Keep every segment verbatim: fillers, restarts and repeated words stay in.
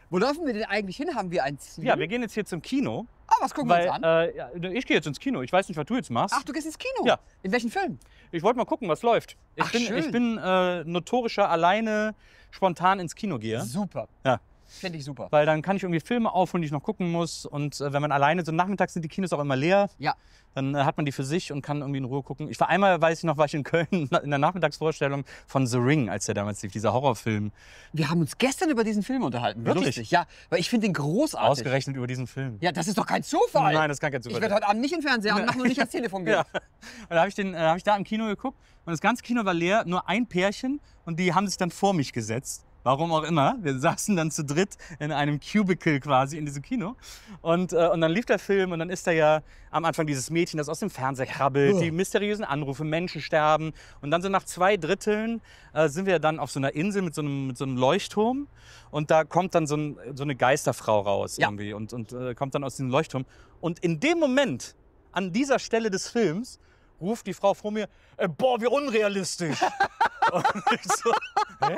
Wo laufen wir denn eigentlich hin? Haben wir ein Ziel? Ja, wir gehen jetzt hier zum Kino. Ah, was gucken weil, wir uns an? Äh, ja, ich gehe jetzt ins Kino. Ich weiß nicht, was du jetzt machst. Ach, du gehst ins Kino? Ja. In welchen Film? Ich wollte mal gucken, was läuft. Ich Ach, bin, schön. ich bin äh, notorischer alleine spontan ins Kino gehe. Super. Ja. Finde ich super. Weil dann kann ich irgendwie Filme aufholen, die ich noch gucken muss. Und äh, wenn man alleine, so nachmittags sind die Kinos auch immer leer. Ja. Dann äh, hat man die für sich und kann irgendwie in Ruhe gucken. Ich war einmal, weiß ich noch, war ich in Köln in der Nachmittagsvorstellung von The Ring, als der damals lief, dieser Horrorfilm. Wir haben uns gestern über diesen Film unterhalten. Wirklich? Lustig. Ja, weil ich finde den großartig. Ausgerechnet über diesen Film. Ja, das ist doch kein Zufall. Nein, das ist gar kein Zufall. Ich werde heute Abend nicht in den Fernseher anmachen und nicht ans Telefon gehen. Ja. Und da habe ich, den, äh, hab ich da im Kino geguckt und das ganze Kino war leer, nur ein Pärchen und die haben sich dann vor mich gesetzt. Warum auch immer. Wir saßen dann zu dritt in einem Cubicle quasi in diesem Kino. Und, äh, und dann lief der Film und dann ist da ja am Anfang dieses Mädchen, das aus dem Fernseher krabbelt, Oh. die mysteriösen Anrufe, Menschen sterben. Und dann so nach zwei Dritteln äh, sind wir dann auf so einer Insel mit so einem, mit so einem Leuchtturm. Und da kommt dann so, ein, so eine Geisterfrau raus Ja. irgendwie und, und äh, kommt dann aus diesem Leuchtturm. Und in dem Moment, an dieser Stelle des Films, ruft die Frau vor mir, äh, boah, wie unrealistisch. Und ich so, hä?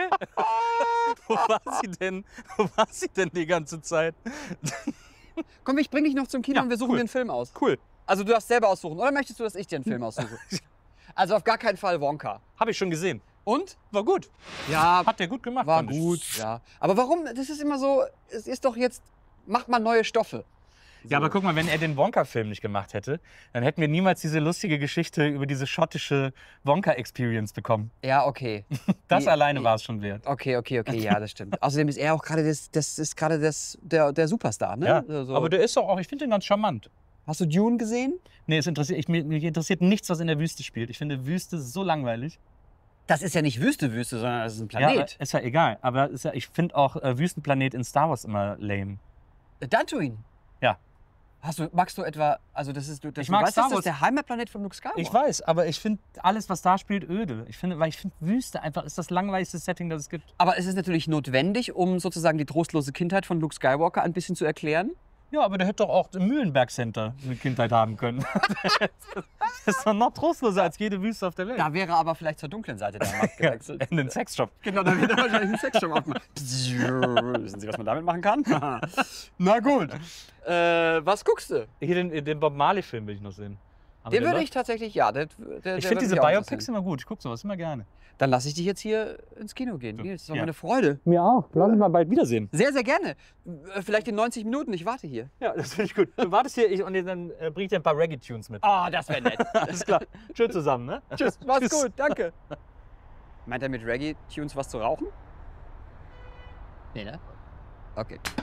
Wo war sie denn? Wo war sie denn die ganze Zeit? Komm, ich bring dich noch zum Kino Ja, und wir suchen cool. den Film aus. Cool. Also du darfst selber aussuchen. Oder möchtest du, dass ich dir einen Film aussuche? Also auf gar keinen Fall Wonka. Habe ich schon gesehen. Und? War gut. Ja, Hat der gut gemacht. war fand ich. gut. Ja. Aber warum? Das ist immer so, es ist doch jetzt, macht mal neue Stoffe. Ja, aber guck mal, wenn er den Wonka-Film nicht gemacht hätte, dann hätten wir niemals diese lustige Geschichte über diese schottische Wonka-Experience bekommen. Ja, okay. Das Die- alleine die- war es schon wert. Okay, okay, okay, ja, das stimmt. Außerdem ist er auch gerade das, das ist gerade das, der, der Superstar, ne? Ja, Also, aber der ist doch auch, ich finde den ganz charmant. hast du Dune gesehen? Nee, es interessiert, ich, mich mich interessiert nichts, was in der Wüste spielt. Ich finde Wüste so langweilig. Das ist ja nicht Wüste, Wüste, sondern das ist ein Ja, Planet. ist ja egal. Aber ist ja, ich finde auch äh, Wüstenplanet in Star Wars immer lame. Dann tu ihn. Ja. Hast du, magst du etwa, also das ist, du, das, Ich du mag weißt, Star dass das Wars. der Heimatplanet von Luke Skywalker. Ich weiß, aber ich finde alles, was da spielt, öde. Ich finde, weil ich finde Wüste einfach ist das langweiligste Setting, das es gibt. Aber es ist natürlich notwendig, um sozusagen die trostlose Kindheit von Luke Skywalker ein bisschen zu erklären. Ja, aber der hätte doch auch im Mühlenberg Center eine Kindheit haben können. Das ist doch noch trostloser als jede Wüste auf der Welt. Da wäre er aber vielleicht zur dunklen Seite der Macht gewechselt. In den Sexshop. Genau, da wird er wahrscheinlich einen Sexshop aufmachen. Wissen Sie, was man damit machen kann? Na gut. Äh, was guckst du? Hier den, den Bob Marley-Film will ich noch sehen. Aber Den der würde läuft- ich tatsächlich, ja. Der, der, der Ich würde finde diese mich auch Biopics interessieren. immer gut. Ich gucke sowas immer gerne. Dann lasse ich dich jetzt hier ins Kino gehen. So, Nils, das war ja. meine Freude. Mir auch. Lass uns mal bald wiedersehen. Sehr, sehr gerne. Äh, Vielleicht in neunzig Minuten. Ich warte hier. Ja, das finde ich gut. Du wartest hier ich, und dann äh, bring ich dir ein paar Reggae-Tunes mit. Ah, das wäre nett. Alles klar. Schön zusammen, ne? Tschüss, mach's Tschüss. gut, danke. Meint er mit Reggae-Tunes was zu rauchen? Nee, ne? Okay.